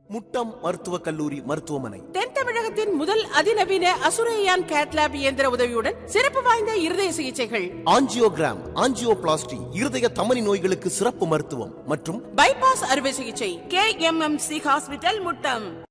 முட்டம் மருத்துவக் கல்லூரி மருத்துவமனை தென் தமிழகத்தின் முதல் அதிநவீன அசுரையான் கேட்லாப் இயந்திர உதவியுடன் சிறப்பு வாய்ந்த இருதய சிகிச்சைகள், ஆஞ்சியோகிராம், ஆஞ்சியோபிளாஸ்டி, இருதய தமனி நோய்களுக்கு சிறப்பு மருத்துவம் மற்றும் பைபாஸ் அறுவை சிகிச்சை. KMMC hospital Muttam.